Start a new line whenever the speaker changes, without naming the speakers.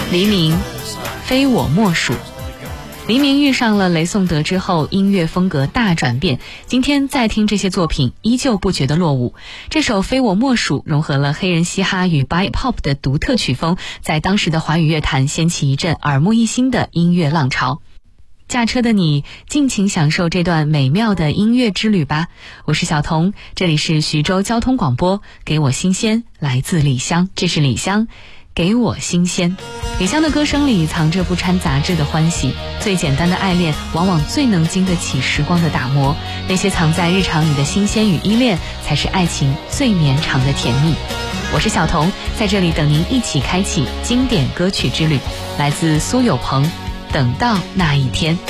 黎明，非我莫属。黎明遇上了雷颂德之后，音乐风格大转变。今天再听这些作品，依旧不觉得落伍。这首《非我莫属》融合了黑人嘻哈与 Bop 的独特曲风，在当时的华语乐坛掀起一阵耳目一新的音乐浪潮。驾车的你，尽情享受这段美妙的音乐之旅吧。我是小童，这里是徐州交通广播，给我新鲜，来自李湘，这是李湘，给我新鲜。李湘的歌声里藏着不掺杂质的欢喜，最简单的爱恋往往最能经得起时光的打磨，那些藏在日常里的新鲜与依恋，才是爱情最绵长的甜蜜。我是小童，在这里等您一起开启经典歌曲之旅，来自苏有朋，等到那一天。